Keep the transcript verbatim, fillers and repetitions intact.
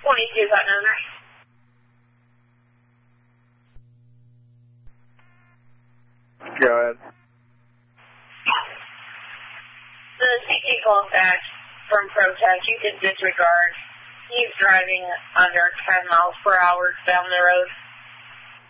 twenty-two Putnam. Go ahead. The C T calls back from protest. You can disregard. He's driving under ten miles per hour down the road.